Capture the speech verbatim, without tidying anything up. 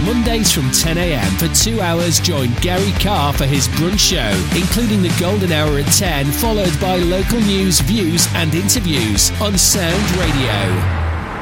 Mondays from ten a.m. For two hours, join Gary Carr for his brunch show, including the golden hour at ten, followed by local news, views and interviews on Sound Radio.